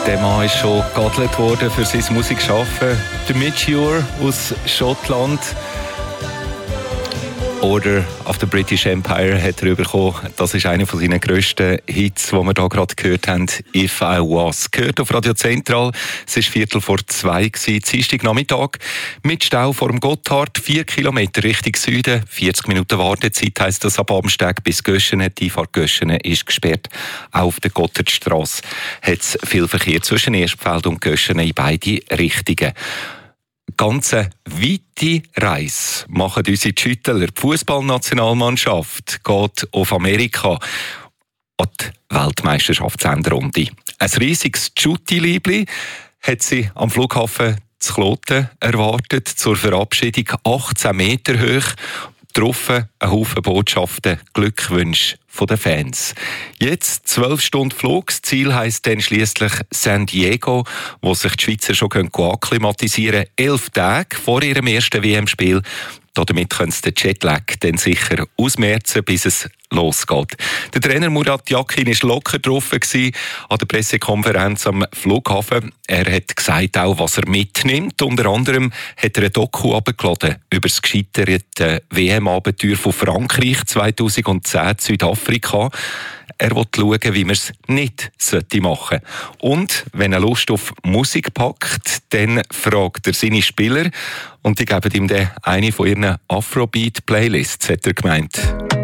Der Mann ist schon geadelt worden für sein Musikschaffen. Der Mitch Ure aus Schottland. Order of the British Empire hat er bekommen. Das ist einer von seinen grössten Hits, die wir hier gerade gehört haben. If I Was. Gehört auf Radio Zentral. Es war 2:45, Dienstagnachmittag. Mit Stau vor dem Gotthard, 4 Kilometer Richtung Süden. 40 Minuten Wartezeit heisst das ab Amsteg bis Göschenen. Die Einfahrt Göschenen ist gesperrt. Auch auf der Gotthardstrasse hat es viel Verkehr zwischen Erstfeld und Göschenen in beide Richtungen. Ganz weite Reise machen unsere Schüttler. Die Fußballnationalmannschaft geht auf Amerika an die Weltmeisterschaftsendrunde. Ein riesiges Schutti-Liebli hat sie am Flughafen zu Kloten erwartet. Zur Verabschiedung 18 Meter hoch. Drauf ein Haufen Botschaften, Glückwünsche von den Fans. Jetzt 12 Stunden Flug. Das Ziel heisst dann schliesslich San Diego, wo sich die Schweizer schon akklimatisieren können. 11 Tage vor ihrem ersten WM-Spiel. Damit können sie den Jetlag dann sicher ausmerzen, bis es losgeht. Der Trainer Murat Yakin war locker drauf an der Pressekonferenz am Flughafen. Er hat gesagt, auch was er mitnimmt. Unter anderem hat er ein Doku abgeladen über das gescheiterte WM-Abenteuer von Frankreich 2010 Südafrika. Er will schauen, wie man es nicht machen sollte. Und wenn er Lust auf Musik packt, dann fragt er seine Spieler und die geben ihm dann eine von ihren Afrobeat-Playlists, hat er gemeint.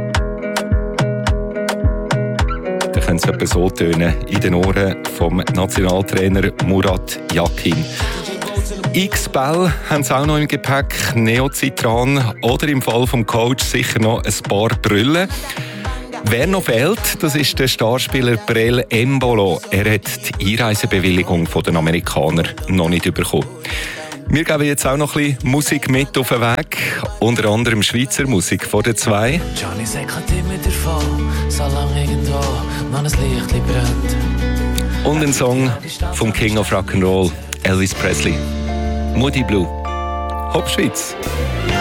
Da können es etwa so tönen in den Ohren vom Nationaltrainer Murat Yakin. X-Bell haben sie auch noch im Gepäck, Neocitran oder im Fall vom Coach sicher noch ein paar Brüllen. Wer noch fehlt, das ist der Starspieler Brel Embolo. Er hat die Einreisebewilligung von den Amerikanern noch nicht bekommen. Wir geben jetzt auch noch ein bisschen Musik mit auf den Weg. Unter anderem Schweizer Musik von den zwei. Johnny sagt immer davon, solange irgendwo noch ein Licht brennt. Und ein Song vom King of Rock'n'Roll, Elvis Presley. Moody Blue. Hopp Schweiz.